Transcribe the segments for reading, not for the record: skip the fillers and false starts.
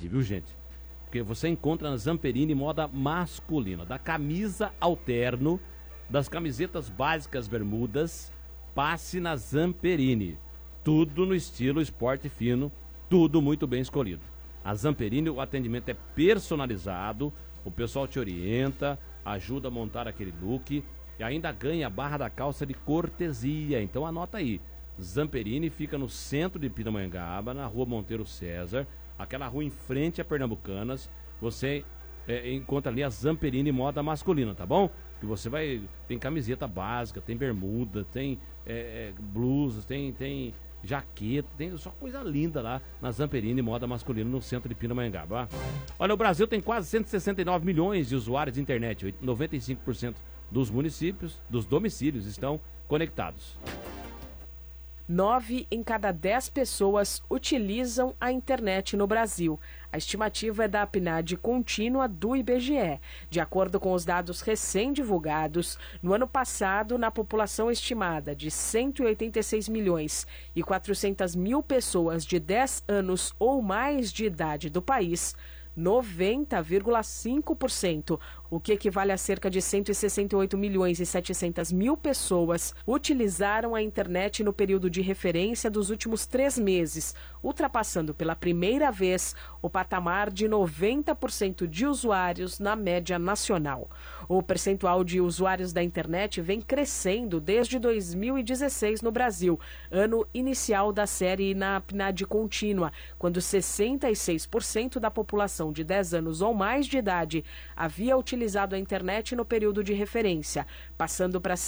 aqui, viu, gente? Porque você encontra na Zamperini moda masculina, da camisa ao terno, das camisetas básicas bermudas, passe na Zamperini. Tudo no estilo esporte fino, tudo muito bem escolhido. A Zamperini, o atendimento é personalizado, o pessoal te orienta, ajuda a montar aquele look e ainda ganha a barra da calça de cortesia. Então anota aí, Zamperini fica no centro de Pindamonhangaba, na rua Monteiro César, aquela rua em frente a Pernambucanas. Você encontra ali a Zamperini moda masculina, tá bom? Que você vai, tem camiseta básica, tem bermuda, tem blusas, tem jaqueta, tem só coisa linda lá na Zamperini moda masculina no centro de Pindamonhangaba. Olha, o Brasil tem quase 169 milhões de usuários de internet, 95% dos municípios, dos domicílios estão conectados. 9 em cada 10 pessoas utilizam a internet no Brasil. A estimativa é da PNAD contínua do IBGE. De acordo com os dados recém-divulgados, no ano passado, na população estimada de 186 milhões e 400 mil pessoas de 10 anos ou mais de idade do país, 90,5%, o que equivale a cerca de 168 milhões e 700 mil pessoas, utilizaram a internet no período de referência dos últimos 3 meses, ultrapassando pela primeira vez o patamar de 90% de usuários na média nacional. O percentual de usuários da internet vem crescendo desde 2016 no Brasil, ano inicial da série na PNAD contínua, quando 66% da população de 10 anos ou mais de idade havia utilizado a internet no período de referência, passando para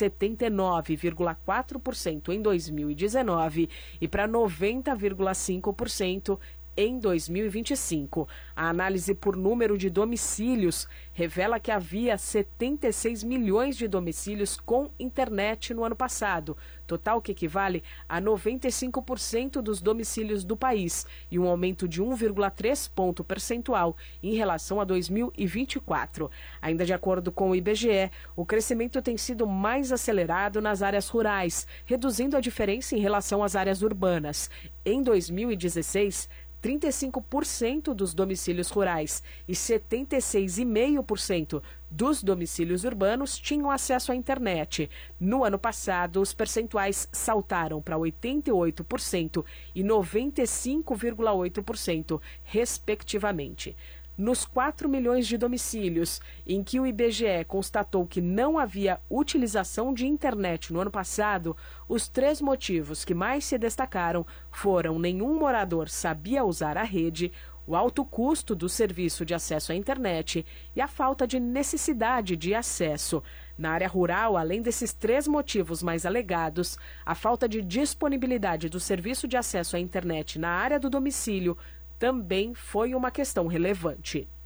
79,4% em 2019 e para 90,5% em 2025. A análise por número de domicílios revela que havia 76 milhões de domicílios com internet no ano passado, total que equivale a 95% dos domicílios do país e um aumento de 1,3 ponto percentual em relação a 2024. Ainda de acordo com o IBGE, o crescimento tem sido mais acelerado nas áreas rurais, reduzindo a diferença em relação às áreas urbanas. Em 2016, 35% dos domicílios rurais e 76,5% dos domicílios urbanos tinham acesso à internet. No ano passado, os percentuais saltaram para 88% e 95,8%, respectivamente. Nos 4 milhões de domicílios em que o IBGE constatou que não havia utilização de internet no ano passado, os 3 motivos que mais se destacaram foram: nenhum morador sabia usar a rede, o alto custo do serviço de acesso à internet e a falta de necessidade de acesso. Na área rural, além desses 3 motivos mais alegados, a falta de disponibilidade do serviço de acesso à internet na área do domicílio também foi uma questão relevante.